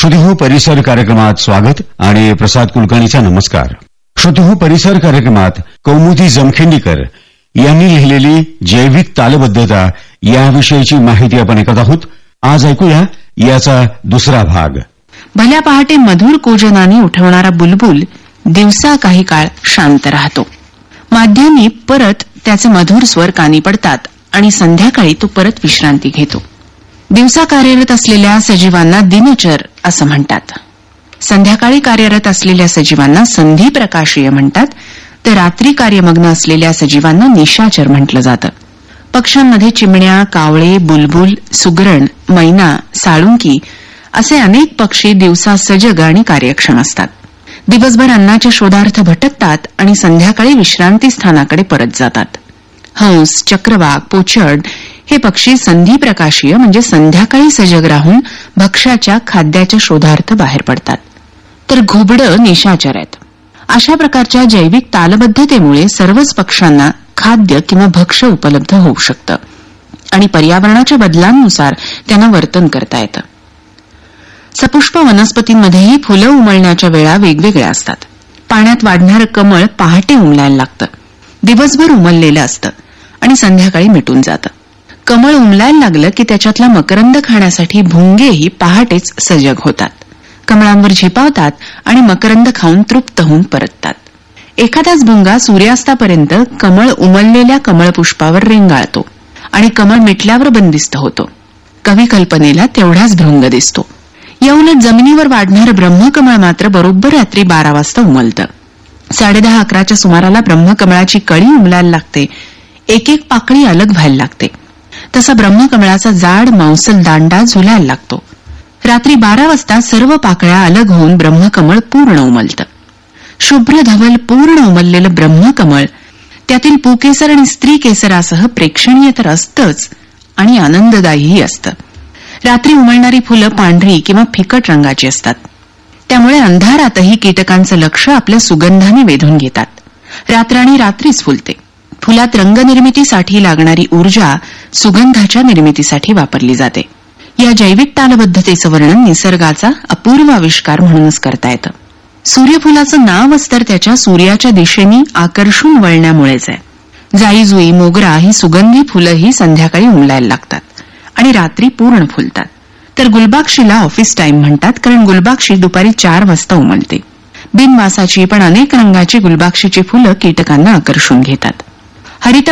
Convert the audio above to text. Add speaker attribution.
Speaker 1: श्रोतेहो परिसर कार्यक्रमात स्वागत आणि प्रसाद कुलकर्णीचा नमस्कार. श्रोतेहो परिसर कार्यक्रमात कौमुदी जमखिंडीकर यांनी लिहिलेली जैविक तालबद्धता याविषयीची माहिती आपण ऐकत आहोत. आज ऐकूया याचा दुसरा भाग.
Speaker 2: भल्या पहाटे मधुर कोजनाने उठवणारा बुलबुल दिवसा काही काळ शांत राहतो. माध्यानी परत त्याचे मधुर स्वर कानी पडतात आणि संध्याकाळी तो परत विश्रांती घेतो. दिवसा कार्यरत असलेल्या सजीवांना दिनचर असं म्हणतात. संध्याकाळी कार्यरत असलेल्या सजीवांना संधिप्रकाशीय म्हणतात, तर रात्री कार्यमग्न असलेल्या सजीवांना निशाचर म्हटलं जातं. पक्ष्यांमध्ये चिमण्या, कावळे, बुलबुल, सुगरण, मैना, साळुंकी असे अनेक पक्षी दिवसा सजग आणि कार्यक्षम असतात. दिवसभर अन्नाच्या शोधार्थ भटकतात आणि संध्याकाळी विश्रांती स्थानाकडे परत जातात. हंस, चक्रवाक, पोचड हे पक्षी संधिप्रकाशीय म्हणजे संध्याकाळी सजग राहून भक्ष्याच्या खाद्याच्या शोधार्थ बाहेर पडतात, तर घुबडं निशाचर आहेत. अशा प्रकारच्या जैविक तालबद्धतेमुळे सर्वच पक्ष्यांना खाद्य किंवा भक्ष्य उपलब्ध होऊ शकतं आणि पर्यावरणाच्या बदलांनुसार त्यांना वर्तन करता येतं. सपुष्प वनस्पतींमध्येही फुलं उमलण्याच्या वेळा वेगवेगळ्या असतात. पाण्यात वाढणारं कमळ पहाटे उमलायला लागतं. दिवसभर उमललेलं असतं आणि संध्याकाळी मिटून जातं. कमळ उमलायला लागलं की त्याच्यातला मकरंद खाण्यासाठी भुंगेही पहाटेच सजग होतात. कमळांवर झिपावतात आणि मकरंद खाऊन तृप्त होऊन परततात. एखादाच भुंगा सूर्यास्तापर्यंत कमळ उमललेल्या कमळपुष्पावर रेंगाळतो आणि कमळ मिटल्यावर बंदिस्त होतो. कवी कल्पनेला तेवढाच भृंग दिसतो. याउलट जमिनीवर वाढणारं ब्रह्मकमळ मात्र बरोबर रात्री 12 वाजता उमलतं. 10:30-11च्या सुमाराला ब्रह्मकमळाची कळी उमलायला लागते. एक एक पाकळी अलग व्हायला लागते. तसा ब्रह्मकमळाचा जाड मांसल दांडा झुलायला लागतो. रात्री 12 वाजता सर्व पाकळ्या अलग होऊन ब्रह्मकमळ पूर्ण उमलतं. शुभ्र धवल पूर्ण उमललेलं ब्रह्मकमळ त्यातील पुकेसर आणि स्त्री केसरासह प्रेक्षणीय तर असतंच आणि आनंददायीही असतं. रात्री उमलणारी फुलं पांढरी किंवा फिकट रंगाची असतात. त्यामुळे अंधारातही कीटकांचं लक्ष आपल्या सुगंधाने वेधून घेतात. रात्राणी रात्रीच फुलते. फुलात रंगनिर्मितीसाठी लागणारी ऊर्जा सुगंधाच्या निर्मितीसाठी वापरली जाते. या जैविक तालबद्धतेचं वर्णन निसर्गाचा अपूर्व आविष्कार म्हणूनच करता येतं. सूर्यफुलाचं नावच तर त्याच्या सूर्याच्या दिशेने आकर्षून वळण्यामुळेच आहे. जाईजुई, मोगरा ही सुगंधी फुलंही संध्याकाळी उमलायला लागतात आणि रात्री पूर्ण फुलतात. तर गुलबाक्षीला ऑफिस टाइम म्हणतात, कारण गुलबाक्षी दुपारी 4 वाजता उमलते. बिनवासाची पण अनेक रंगाची गुलबाक्षीची फुलं कीटकांना आकर्षून घेतात. हरित